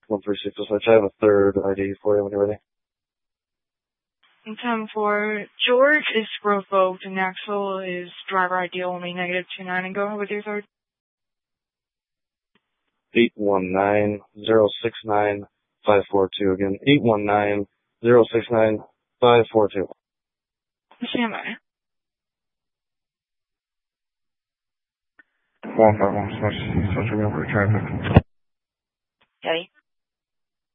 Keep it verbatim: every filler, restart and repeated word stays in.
one three six six. I have a third I D for you when you're ready. ten four. George is revoked and Axel is driver I D only, negative two nine, and go with your third. eight one nine zero six nine five four two. Again, eight one nine zero six nine five four two. Stand by. one five one, such, such a number of traffic. Daddy.